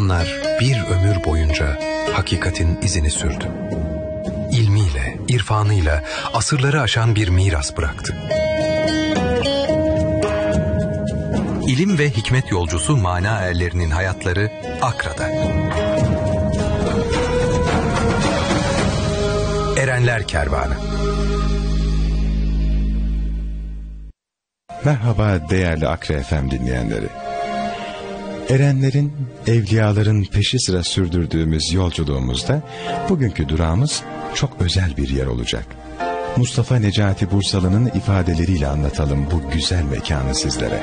Onlar bir ömür boyunca hakikatin izini sürdü. İlmiyle, irfanıyla asırları aşan bir miras bıraktı. İlim ve hikmet yolcusu mana erlerinin hayatları Akra'da. Erenler Kervanı. Merhaba değerli Akra FM dinleyenleri. Erenlerin, evliyaların peşi sıra sürdürdüğümüz yolculuğumuzda bugünkü durağımız çok özel bir yer olacak. Mustafa Necati Bursalı'nın ifadeleriyle anlatalım bu güzel mekanı sizlere.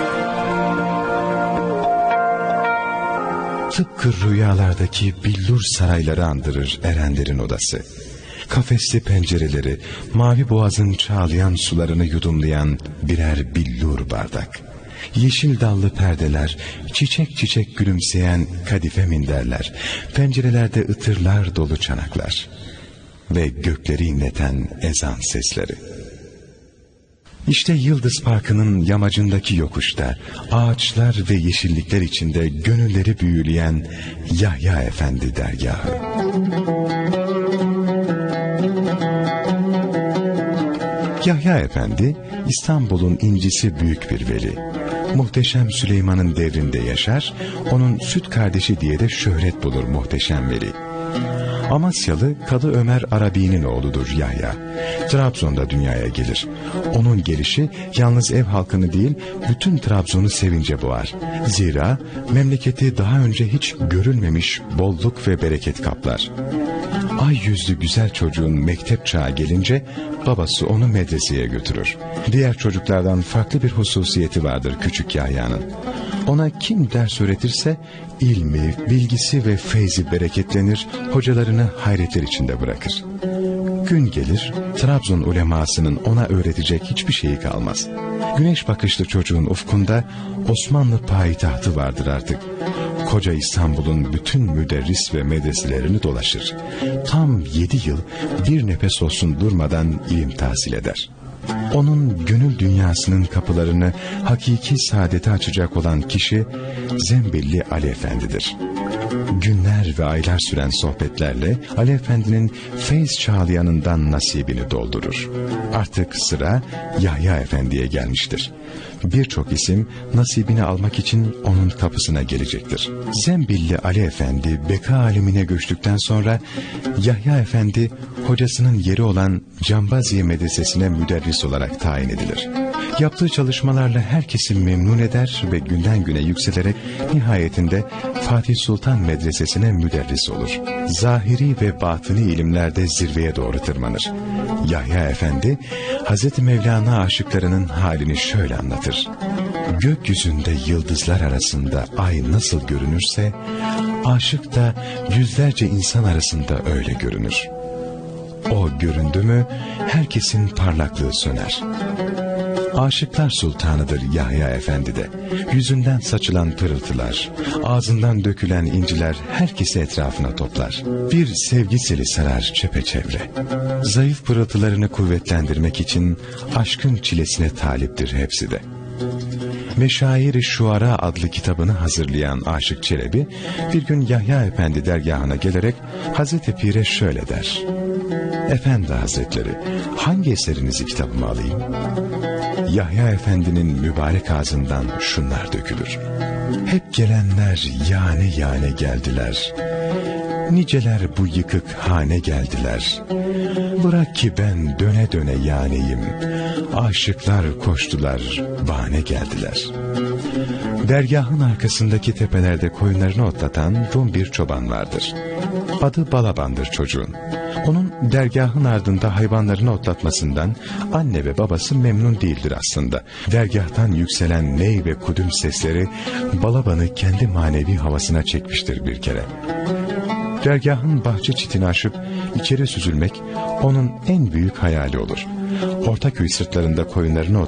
Tıpkı rüyalardaki billur sarayları andırır erenlerin odası. Kafesli pencereleri, mavi boğazın çağlayan sularını yudumlayan birer billur bardak. Yeşil dallı perdeler, çiçek çiçek gülümseyen kadife minderler, pencerelerde ıtırlar dolu çanaklar ve gökleri inleten ezan sesleri. İşte Yıldız Parkı'nın yamacındaki yokuşta, ağaçlar ve yeşillikler içinde gönülleri büyüleyen Yahya Efendi dergahı. Yahya Efendi, İstanbul'un incisi büyük bir veli. Muhteşem Süleyman'ın devrinde yaşar, onun süt kardeşi diye de şöhret bulur muhteşem veli. Amasyalı Kadı Ömer Arabi'nin oğludur Yahya. Trabzon'da dünyaya gelir. Onun gelişi yalnız ev halkını değil, bütün Trabzon'u sevince boğar. Zira memleketi daha önce hiç görülmemiş bolluk ve bereket kaplar. Ay yüzlü güzel çocuğun mektep çağı gelince babası onu medreseye götürür. Diğer çocuklardan farklı bir hususiyeti vardır küçük Yahya'nın. Ona kim ders öğretirse ilmi, bilgisi ve feyzi bereketlenir, hocalarını hayretler içinde bırakır. Gün gelir, Trabzon ulemasının ona öğretecek hiçbir şeyi kalmaz. Güneş bakışlı çocuğun ufkunda Osmanlı payitahtı vardır artık. Koca İstanbul'un bütün müderris ve medreselerini dolaşır. Tam 7 yıl bir nefes olsun durmadan ilim tahsil eder. Onun gönül dünyasının kapılarını hakiki saadete açacak olan kişi Zembilli Ali Efendi'dir. Günler ve aylar süren sohbetlerle Ali Efendi'nin feyz çağlayanından nasibini doldurur. Artık sıra Yahya Efendi'ye gelmiştir. Birçok isim nasibini almak için onun kapısına gelecektir. Zembilli Ali Efendi beka alemine göçtükten sonra Yahya Efendi hocasının yeri olan Cambaziye Medresesi'ne müderris olarak tayin edilir. Yaptığı çalışmalarla herkesi memnun eder ve günden güne yükselerek nihayetinde Fatih Sultan Medresesi'ne müderris olur. Zahiri ve batıni ilimlerde zirveye doğru tırmanır. Yahya Efendi, Hazreti Mevlana aşıklarının halini şöyle anlatır. Gökyüzünde yıldızlar arasında ay nasıl görünürse, aşık da yüzlerce insan arasında öyle görünür. O göründü mü herkesin parlaklığı söner. Aşıklar sultanıdır Yahya Efendi de. Yüzünden saçılan pırıltılar, ağzından dökülen inciler herkesi etrafına toplar. Bir sevgi seli sarar çepeçevre. Zayıf pırıltılarını kuvvetlendirmek için aşkın çilesine taliptir hepsi de. Meşair-i Şuara adlı kitabını hazırlayan Aşık Çelebi bir gün Yahya Efendi dergahına gelerek Hazreti Pir'e şöyle der. Efendi Hazretleri, hangi eserinizi kitabıma alayım? Yahya Efendi'nin mübarek ağzından şunlar dökülür. Hep gelenler yane yane geldiler. Niceler bu yıkık hane geldiler. Bırak ki ben döne döne yaneyim. Aşıklar koştular, bahane geldiler. Dergahın arkasındaki tepelerde koyunlarını otlatan Rum bir çoban vardır. Adı Balaban'dır çocuğun. Onun dergahın ardında hayvanlarını otlatmasından anne ve babası memnun değildir aslında. Dergahtan yükselen ney ve kudüm sesleri Balaban'ı kendi manevi havasına çekmiştir bir kere. Dergahın bahçe çitini aşıp içeri süzülmek onun en büyük hayali olur. Ortaköy sırtlarında koyunlarını